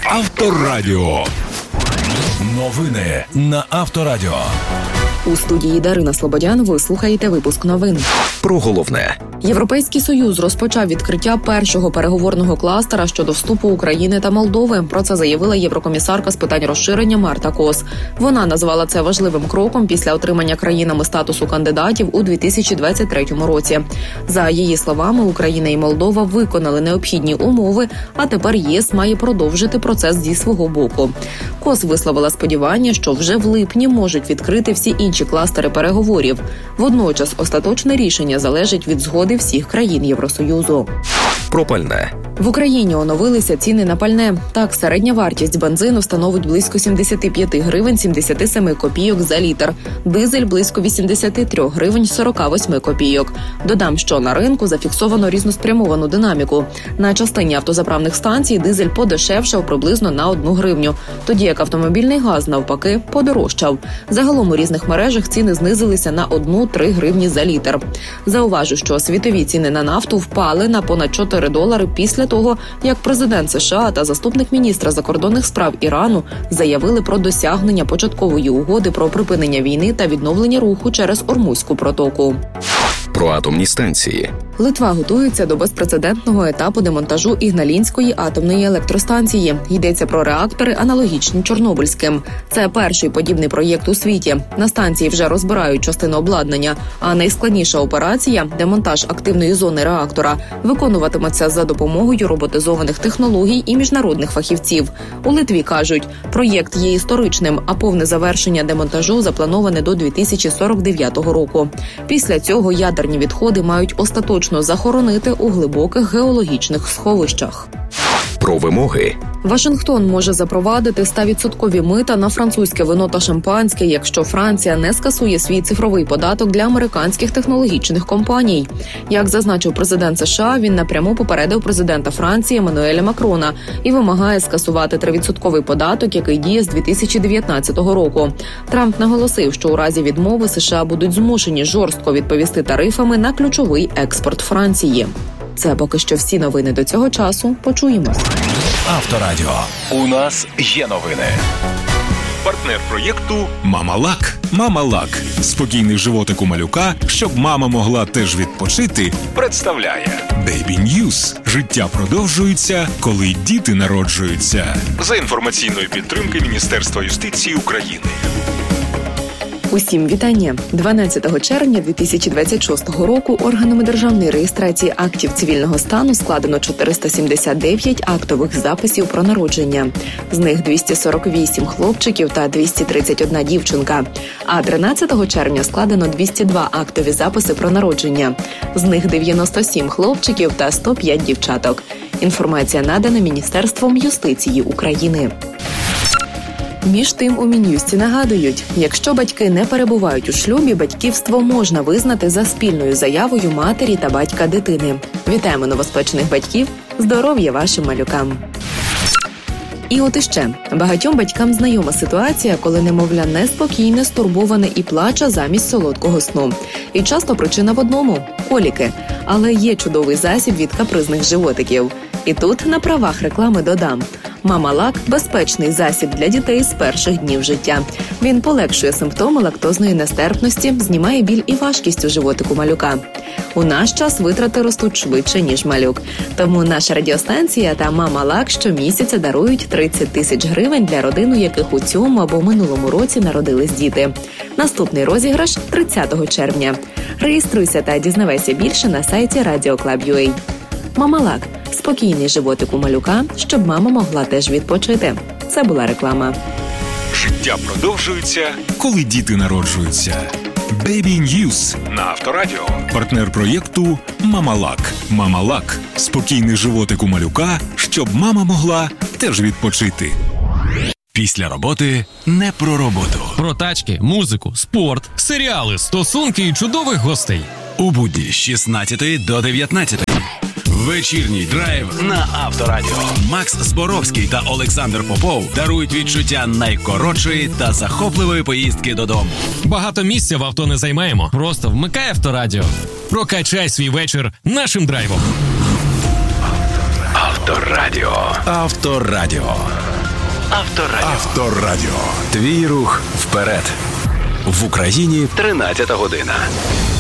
Авторадіо. Новини на Авторадіо. У студії Дарина Слободян ви слухаєте випуск новин. Про головне. Європейський Союз розпочав відкриття першого переговорного кластера щодо вступу України та Молдови. Про це заявила єврокомісарка з питань розширення Марта Кос. Вона назвала це важливим кроком після отримання країнами статусу кандидатів у 2023 році. За її словами, Україна і Молдова виконали необхідні умови, а тепер ЄС має продовжити процес зі свого боку. Кос висловила сподівання, що вже в липні можуть відкрити всі інші кластери переговорів. Водночас остаточне рішення залежить від згоди всіх країн Євросоюзу. Про пальне. В Україні оновилися ціни на пальне. Так, середня вартість бензину становить близько 75 гривень 77 копійок за літр. Дизель – близько 83 гривень 48 копійок. Додам, що на ринку зафіксовано різноспрямовану динаміку. На частині автозаправних станцій дизель подешевшав приблизно на 1 гривню, тоді як автомобільний газ, навпаки, подорожчав. Загалом у різних мережах ціни знизилися на 1-3 гривні за літр. Зауважу, що світові ціни на нафту впали на понад $4 після того, як президент США та заступник міністра закордонних справ Ірану заявили про досягнення початкової угоди про припинення війни та відновлення руху через Ормузьку протоку. Про атомні станції. Литва готується до безпрецедентного етапу демонтажу Ігналінської атомної електростанції. Йдеться про реактори, аналогічні Чорнобильським. Це перший подібний проєкт у світі. На станції вже розбирають частину обладнання, а найскладніша операція – демонтаж активної зони реактора – виконуватиметься за допомогою роботизованих технологій і міжнародних фахівців. У Литві кажуть, проєкт є історичним, а повне завершення демонтажу заплановане до 2049 року. Після цього ядерні відходи мають остаточно захоронити у глибоких геологічних сховищах. Про вимоги. Вашингтон може запровадити 100% мита на французьке вино та шампанське, якщо Франція не скасує свій цифровий податок для американських технологічних компаній. Як зазначив президент США, він напряму попередив президента Франції Еммануеля Макрона і вимагає скасувати 3% податок, який діє з 2019 року. Трамп наголосив, що у разі відмови США будуть змушені жорстко відповісти тарифами на ключовий експорт Франції. Це поки що всі новини до цього часу. Почуємось. Авторадіо. У нас є новини. Партнер проєкту «Мама-Лак». «Мама-Лак» – спокійний животик у малюка, щоб мама могла теж відпочити, представляє Baby News. Життя продовжується, коли діти народжуються. За інформаційної підтримки Міністерства юстиції України. Усім вітання. 12 червня 2026 року органами державної реєстрації актів цивільного стану складено 479 актових записів про народження. З них 248 хлопчиків та 231 дівчинка. А 13 червня складено 202 актові записи про народження. З них 97 хлопчиків та 105 дівчаток. Інформація надана Міністерством юстиції України. Між тим у Мін'юсті нагадують, якщо батьки не перебувають у шлюбі, батьківство можна визнати за спільною заявою матері та батька дитини. Вітаємо новоспечених батьків, здоров'я вашим малюкам! І от іще. Багатьом батькам знайома ситуація, коли немовля неспокійне, стурбоване і плаче замість солодкого сну. І часто причина в одному – коліки. Але є чудовий засіб від капризних животиків. І тут на правах реклами додам. «Мама-Лак» – безпечний засіб для дітей з перших днів життя. Він полегшує симптоми лактозної нестерпності, знімає біль і важкість у животику малюка. У наш час витрати ростуть швидше, ніж малюк. Тому наша радіостанція та «Мама-Лак» щомісяця дарують 30 тисяч гривень для родин, у яких у цьому або минулому році народились діти. Наступний розіграш – 30 червня. Реєструйся та дізнавайся більше на сайті Radio.Club.ua. «Мама-Лак» – спокійний животик у малюка, щоб мама могла теж відпочити. Це була реклама. Життя продовжується, коли діти народжуються. Baby News на Авторадіо. Партнер проєкту «Мама-Лак». «Мама-Лак» – спокійний животик у малюка, щоб мама могла теж відпочити. Після роботи не про роботу. Про тачки, музику, спорт, серіали, стосунки і чудових гостей. У будні з 16 до 19. Вечірній драйв на Авторадіо. Макс Зборовський та Олександр Попов дарують відчуття найкоротшої та захопливої поїздки додому. Багато місця в авто не займаємо. Просто вмикай Авторадіо. Прокачай свій вечір нашим драйвом. Авторадіо. Авторадіо. Авторадіо. Твій рух вперед. В Україні 13 година.